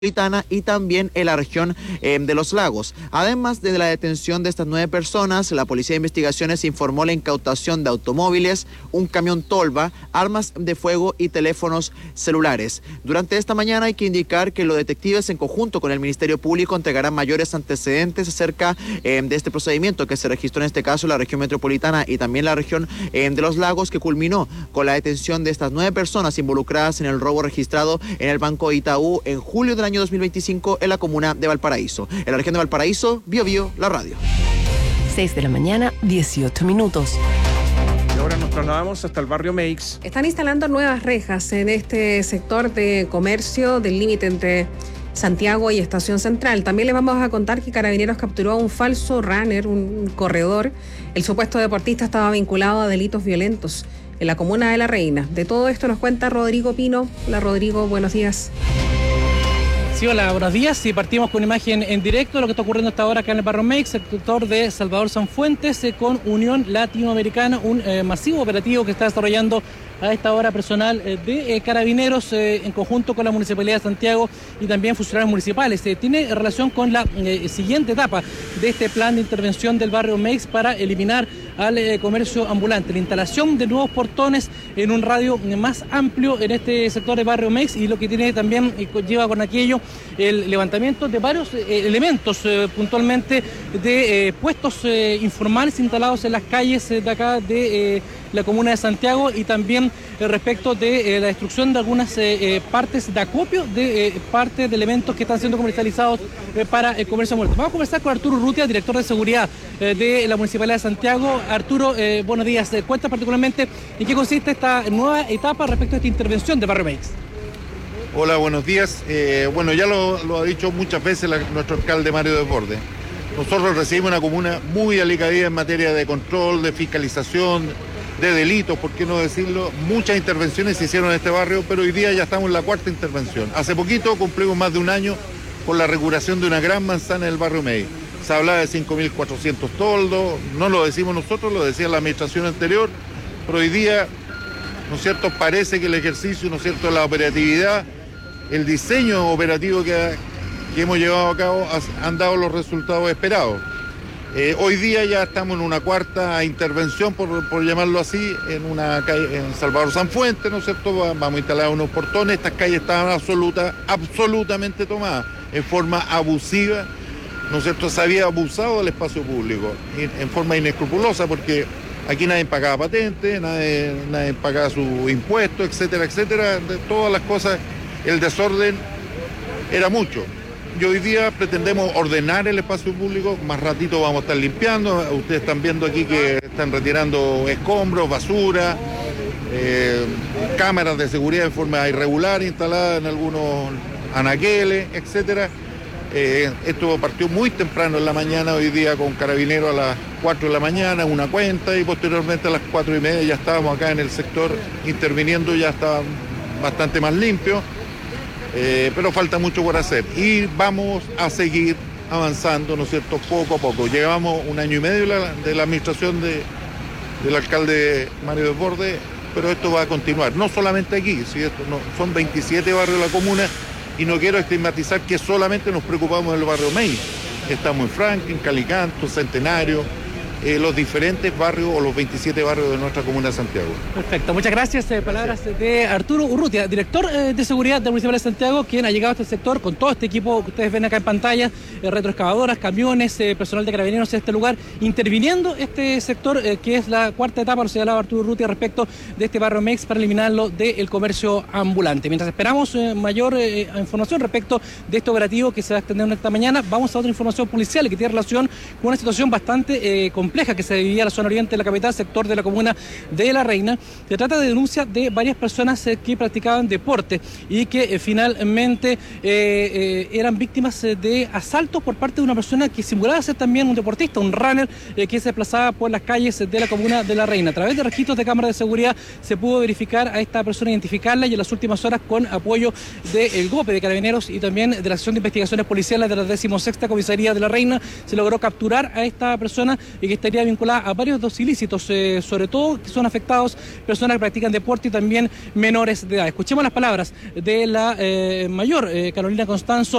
y también en la región de Los Lagos. Además de la detención de estas 9 personas, la Policía de Investigaciones informó la incautación de automóviles, un camión tolva, armas de fuego y teléfonos celulares. Durante esta mañana hay que indicar que los detectives en conjunto con el Ministerio Público entregarán mayores antecedentes acerca de este procedimiento que se registró en este caso en la región metropolitana y también la región de Los Lagos, que culminó con la detención de estas 9 personas involucradas en el robo registrado en el Banco Itaú en julio del año 2025 en la comuna de Valparaíso. En la región de Valparaíso, Biobío, la radio. 6 de la mañana, 18 minutos. Y ahora nos trasladamos hasta el barrio Meix. Están instalando nuevas rejas en este sector de comercio del límite entre Santiago y Estación Central. También les vamos a contar que Carabineros capturó a un falso runner, un corredor. El supuesto deportista estaba vinculado a delitos violentos en la comuna de La Reina. De todo esto nos cuenta Rodrigo Pino. Hola Rodrigo, buenos días. Sí, hola, buenos días. Y partimos con una imagen en directo de lo que está ocurriendo hasta ahora acá en el barrio Meix, sector de Salvador Sanfuentes, con Unión Latinoamericana, un masivo operativo que está desarrollando a esta hora personal de Carabineros en conjunto con la Municipalidad de Santiago y también funcionarios municipales. Tiene relación con la siguiente etapa de este plan de intervención del barrio Meix para eliminar al comercio ambulante, la instalación de nuevos portones en un radio más amplio en este sector de barrio Meix, y lo que tiene también lleva con aquello el levantamiento de varios elementos, puntualmente de puestos informales instalados en las calles de acá de la comuna de Santiago, y también respecto de la destrucción de algunas partes de acopio de parte de elementos que están siendo comercializados para el comercio ambulante. Vamos a conversar con Arturo Urrutia, director de seguridad de la Municipalidad de Santiago. Arturo, buenos días. Cuenta particularmente en qué consiste esta nueva etapa respecto a esta intervención de Barrio Meix. Hola, buenos días. Bueno, ya lo ha dicho muchas veces nuestro alcalde Mario Desbordes. Nosotros recibimos una comuna muy alicaída en materia de control, de fiscalización, de delitos, por qué no decirlo. Muchas intervenciones se hicieron en este barrio, pero hoy día ya estamos en la 4ª intervención. Hace poquito cumplimos más de un año con la recuperación de una gran manzana en el barrio Meix. Se hablaba de 5.400 toldos, no lo decimos nosotros, lo decía la administración anterior, pero hoy día, ¿no es cierto?, parece que el ejercicio, ¿no es cierto?, la operatividad, el diseño operativo que hemos llevado a cabo han dado los resultados esperados. Hoy día ya estamos en una 4ª intervención, por llamarlo así, en una calle, en Salvador Sanfuentes, ¿no es cierto? Vamos a instalar unos portones. Estas calles estaban absolutamente tomadas en forma abusiva, ¿no es cierto? Se había abusado del espacio público en forma inescrupulosa, porque aquí nadie pagaba patente, nadie pagaba sus impuestos, etcétera, etcétera. De todas las cosas, el desorden era mucho. Y hoy día pretendemos ordenar el espacio público. Más ratito vamos a estar limpiando. Ustedes están viendo aquí que están retirando escombros, basura, cámaras de seguridad en forma irregular instaladas en algunos anaqueles, etcétera. Esto partió muy temprano en la mañana, hoy día con Carabineros a las 4 de la mañana, una cuenta, y posteriormente a las 4:30 ya estábamos acá en el sector interviniendo, ya estaba bastante más limpio. Pero falta mucho por hacer y vamos a seguir avanzando, ¿no es cierto?, poco a poco. Llevamos 1 año y medio de la administración del alcalde Mario Desbordes, pero esto va a continuar, no solamente aquí, ¿sí? Son 27 barrios de la comuna, y no quiero estigmatizar que solamente nos preocupamos del barrio Meix. Estamos en Franklin, Calicanto, Centenario, los diferentes barrios o los 27 barrios de nuestra comuna de Santiago. Perfecto, muchas gracias. Palabras de Arturo Urrutia, director de seguridad del Municipal de Santiago, quien ha llegado a este sector con todo este equipo que ustedes ven acá en pantalla, retroexcavadoras, camiones, personal de Carabineros en este lugar, interviniendo este sector que es la 4ª etapa, lo señalaba Arturo Urrutia, respecto de este barrio Meix para eliminarlo del comercio ambulante. Mientras esperamos mayor información respecto de este operativo que se va a extender esta mañana, vamos a otra información policial que tiene relación con una situación bastante compleja que se vivía en la zona oriente de la capital, sector de la comuna de La Reina. Se trata de denuncias de varias personas que practicaban deporte y que finalmente eran víctimas de asaltos por parte de una persona que simulaba ser también un deportista, un runner, que se desplazaba por las calles de la comuna de La Reina. A través de registros de cámaras de seguridad se pudo verificar a esta persona, identificarla, y en las últimas horas, con apoyo del GOPE de Carabineros y también de la Sección de Investigaciones Policiales de la 16ª Comisaría de La Reina, se logró capturar a esta persona y que estaría vinculada a varios dos ilícitos, sobre todo que son afectados personas que practican deporte y también menores de edad. Escuchemos las palabras de la mayor Carolina Constanzo,